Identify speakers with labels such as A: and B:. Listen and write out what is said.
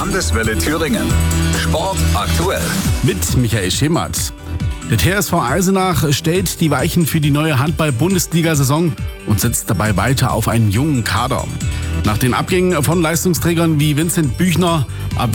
A: Landeswelle Thüringen. Sport aktuell.
B: Mit Michael Schemert. Der TSV Eisenach stellt die Weichen für die neue Handball-Bundesliga-Saison und setzt dabei weiter auf einen jungen Kader. Nach den Abgängen von Leistungsträgern wie Vincent Büchner,